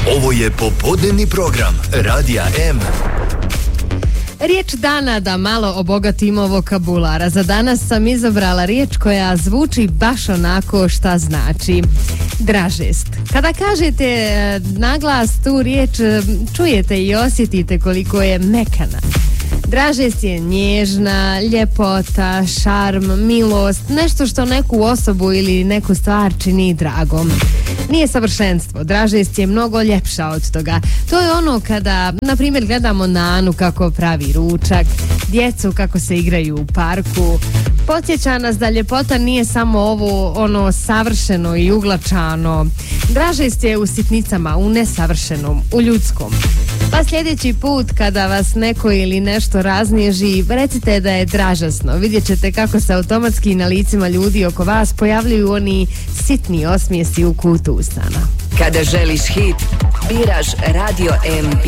Ovo je popodnevni program Radija M. Riječ dana da malo obogatimo vokabulara. Za danas sam izabrala riječ koja zvuči baš onako šta znači. Dražest. Kada kažete naglas tu riječ, čujete i osjetite koliko je mekana. Dražest je nježna, ljepota, šarm, milost, nešto što neku osobu ili neku stvar čini dragom. Nije savršenstvo, dražest je mnogo ljepša od toga. To je ono kada, na primjer, gledamo Nanu kako pravi ručak, djecu kako se igraju u parku. Podsjeća nas da ljepota nije samo ovo ono savršeno i uglačano. Dražest je u sitnicama, u nesavršenom, u ljudskom. Pa sljedeći put kada vas neko ili nešto raznježi, recite da je dražasno. Vidjet ćete kako se automatski na licima ljudi oko vas pojavljuju oni sitni osmijesi u kutu usana. Kada želiš hit, biraš Radio M.